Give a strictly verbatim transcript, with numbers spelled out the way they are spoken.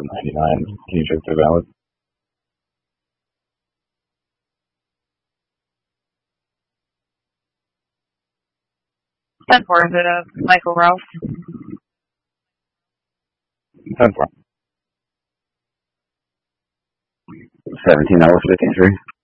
ninety-nine. Can you check the valid? ten four, is it a Michael Rouse? ten four. seventeen hours fifty-three.